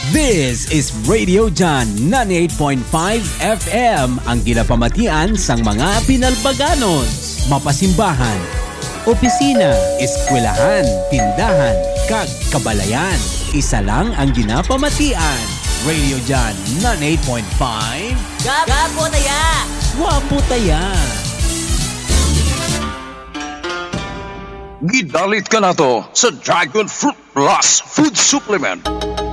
This is Radio John 98.5 FM, ang ginapamatian sang mga Pinalbaganos. Mapasimbahan, opisina, eskwelahan, tindahan, kag kabalayan. Isa lang ang ginapamatian. Radio John 98.5. Gapo taya! Wapo taya! Gidalit ka na to sa Dragon Fruit Plus Food Supplement.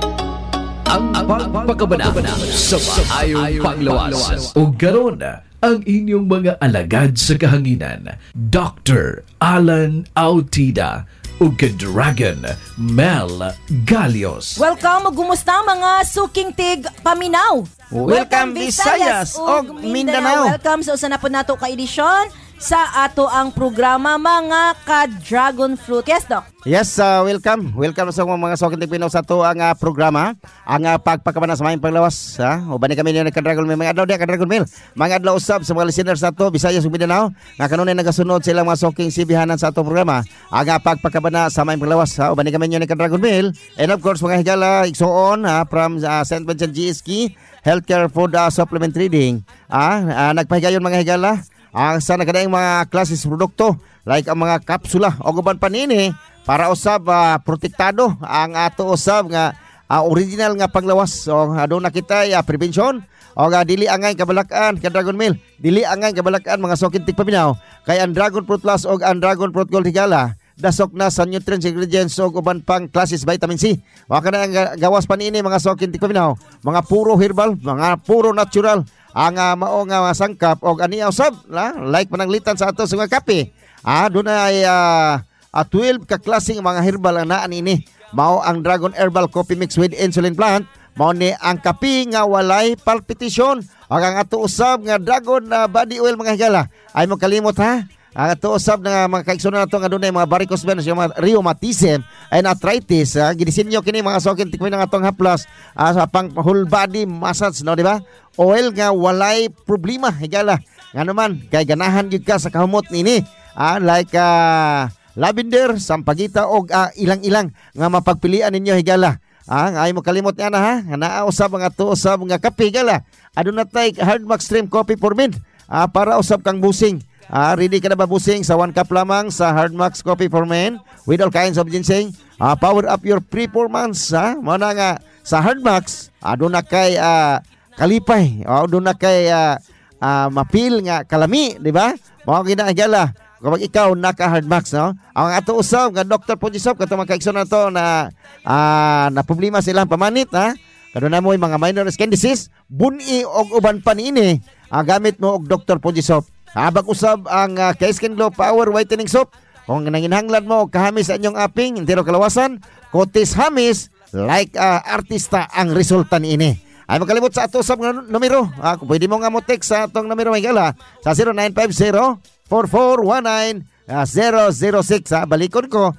Ang pagpakabanabana sa maayong panglawas. O garon ang inyong mga alagad sa kahanginan, Dr. Alan Autida o Dragon Mel Galios. Welcome, gumusta mga suking tig paminaw. Welcome Visayas ug Mindanao. Welcome sa usa na po nato ka edisyon sa ato ang programa mga ka-Dragon Fruit. Yes, Doc? Yes, welcome. Welcome sa mga suking tig Pinaw sa ato ang programa. Ang pagpakabana sa mayong panglawas. Uban kami niyo ka-Dragon Mel. Mga adlaw dia ka-Dragon Mel. Mga adlaw usab sa mga listeners sa ato Visayas ug Mindanao. Nga kanunay nagasunod silang mga suking sibihanan sa ato programa. Ang pagpakabana sa mayong panglawas. Uban kami niyo ka-Dragon Mel. And of course, mga higala igsuon from St. Vincent GSK Healthcare Food Supplement Trading. Nagpahigayon mga higala sa nagadaing mga klases produkto like ang mga kapsula o guban panini para usab protektado ang ato usab nga original nga panglawas. So aduna kita prevention o dili angay kabalakan ka Dragon Mel, dili angay kabalakan mga suking tig paminaw kay ang Dragon Fruit Plus o ang Dragon Fruit Gold higala dasok na sa nutrients, ingredients o uban pang klases vitamin C. Wa kana ang gawas panini mga suking tig paminaw, mga puro herbal, mga puro natural ang mao nga sangkap og ani usab like pananglitan sa ato sa mga kape. Doon ay 12 ka klaseng mga herbal ang naa ini. Mao ang Dragon Herbal Coffee Mix with Insulin Plant. Mao ni ang kape nga walay palpitation. Ag ang ato usab nga Dragon Body Oil mga higala. Ay mo kalimot ha. Ang ato usab nga mga kaigsunan nato nga dunay mga varicose veins, mga rheumatism and arthritis. Gidisenyo kini mga suking tig ng atong haplas sa pang whole body massage, no, di ba? Oil nga walay problema higala. Nga naman kay ganahan gyud ka sa kahumot nini. Like lavender, sampagita og ilang-ilang nga mapagpilian ninyo higala. Ay mo kalimot na ha. Naa usab nga to usab nga kape higala. Aduna tay Hard Max Stream Coffee for Men para usab kang busing. Ready ka na ba busing sa 1 cup lamang sa Hard Max Coffee for Men with all kinds of ginseng. Power up your performance. Mao na nga sa Hard Max aduna kay kalipay o doon na kay mapil nga kalami, di ba? Mao ginagala kapag ikaw naka Hard Max, no? Ang ato usab nga Dr. Pujisop kato makaigsoon na to na problema silang pamanit, ha? Kaduna mo mga minor skin disease, buni og uban pa niini, gamit mo og Dr. Pujisop. Habang usab ang K-Skin Glow Power Whitening Soap, kung nanginhanglan mo og kahamis sa inyong aping, entero kalawasan, kutis hamis, like artista ang resulta niini. Ay makalimot sa ato sa mga numero. Kung pwede mo nga mo text sa atong numero higala sa 0950-4419-006. Balikon ko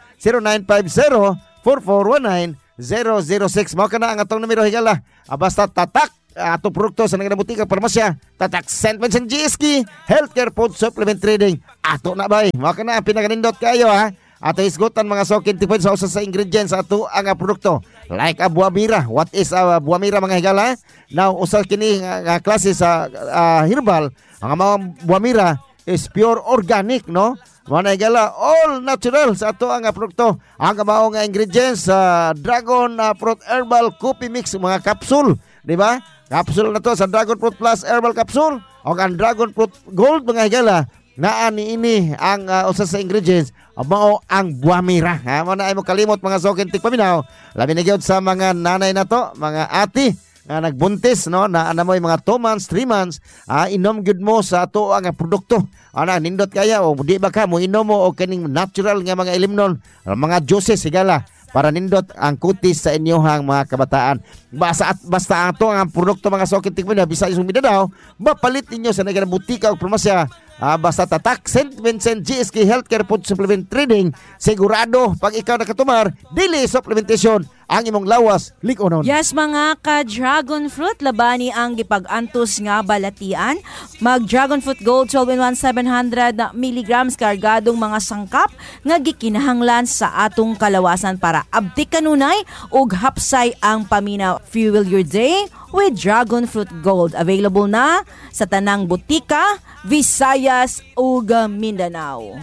0950-4419-006. Mao ka na ang atong numero higala. Basta tatak ato produkto sa nagnabutika parmasya. Tatak St. Vincent GSK Healthcare Food Supplement Trading. Ato na bay. Mao ka na ang pinakanindot kayo ha. Ato isgutan mga suking tipid sa usa sa ingredients sa ato ang produkto. Like buah mira. What is buah mira mga higala? Now, usa kini nga klase sa herbal. Ang mga buah mira is pure organic, no? Mga higala, all natural sa ato ang produkto. Ang mao nga ingredients sa Dragon Fruit Herbal Coffee Mix, mga capsule, di ba? Capsule na to sa Dragon Fruit Plus Herbal Capsule o ang Dragon Fruit Gold mga higala. Naa ni ini ang usa sa ingredients mao ang buah mira. Mo na ay mo kalimot mga suking tig paminaw. Labi na gyud sa mga nanay na to, mga ate nga nagbuntis, no, na mo mga 2 months, 3 months, inom gyud mo sa ato ang produkto. Nindot kaya o di ba ka mo inom mo o kaning natural nga mga ilimnon, mga juices sigala para nindot ang kutis sa inyohang mga kabataan. Basta ato ang produkto mga suking tig paminaw Visayas ug Mindanao, mapalit ninyo sa naganabutika o promasya. Basta tatak St. Vincent GSK Healthcare Food Supplement Trading. Sigurado pag ikaw nakatumar, dili supplementation ang imong lawas likonon. Yes, mga ka-dragon fruit, labani ang gipag-antos nga balatian. Mag-dragon fruit gold 12-in-1 700 milligrams kargadong mga sangkap nga gikinahanglan sa atong kalawasan para abti kanunay ug hapsay ang paminaw. Fuel your day with Dragon Fruit Gold. Available na sa tanang butika, Visayas ug Mindanao.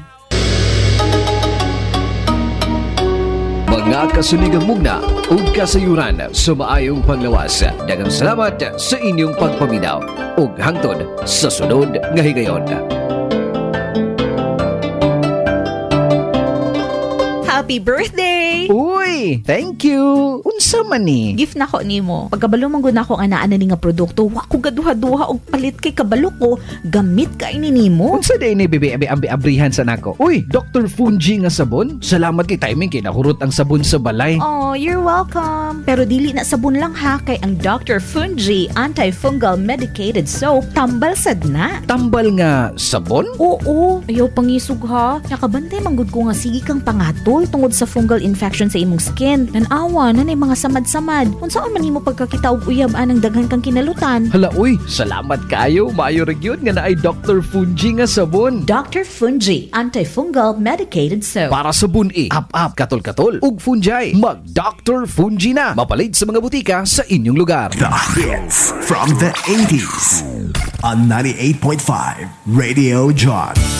Mga kasuligang mugna ug kasayuran sa maayong panglawas. Daghang salamat sa inyong pagpaminaw ug hangtod sa sunod nga higayon. Happy birthday! Uy, thank you. Unsa man ni? Gift nako nimo. Pagkabalo man gud nako nga naa na ni nga produkto, wa ko gaduha-duha og palit kay kabalo ko. Gamit kay ni nimo. Unsa day ni bebe abrihan sa nako? Uy, Dr. Fungi nga sabon. Salamat kay timing kay nahurot ang sabon sa balay. Oh, you're welcome. Pero dili na sabon lang ha, kay ang Dr. Fungi antifungal medicated soap tambal sad na. Tambal nga sabon? Oo, ayaw pangisog ha. Nakabantay manggod ko nga sige kang pangatol tungod sa fungal infection sa imong skin. Nanawa na mga samad-samad. Unsaan man nimo pagkakita og uyab anang daghan kang kinalutan. Hala uy, salamat kayo. Maayo ra gyud nga naay Dr. Fungi nga sabon. Dr. Fungi antifungal medicated soap. Para sa bun-i, up katol-katol ug fungi. Mag Dr. Fungi na. Mapalit sa mga butika sa inyong lugar. The hits from the 80s on 98.5 Radio John.